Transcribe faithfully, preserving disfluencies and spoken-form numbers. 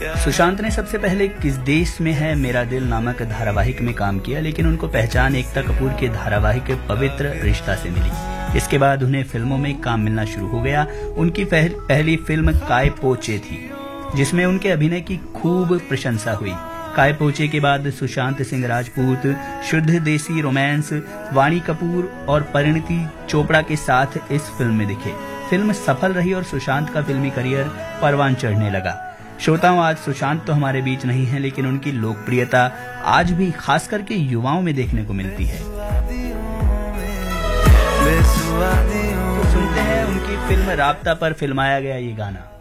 सुशांत ने सबसे पहले किस देश में है मेरा दिल नामक धारावाहिक में काम किया, लेकिन उनको पहचान एकता कपूर के धारावाहिक पवित्र रिश्ता से मिली। इसके बाद उन्हें फिल्मों में काम मिलना शुरू हो गया। उनकी पहली फिल्म काय पोचे थी, जिसमें उनके अभिनय की खूब प्रशंसा हुई। काय पोचे के बाद सुशांत सिंह राजपूत शुद्ध देसी रोमांस, वाणी कपूर और परिणीति चोपड़ा के साथ इस फिल्म में दिखे। फिल्म सफल रही और सुशांत का फिल्मी करियर परवान चढ़ने लगा। श्रोताओं, आज सुशांत तो हमारे बीच नहीं है, लेकिन उनकी लोकप्रियता आज भी खास करके युवाओं में देखने को मिलती है। तो सुनते हैं उनकी फिल्म राब्ता पर फिल्माया गया ये गाना।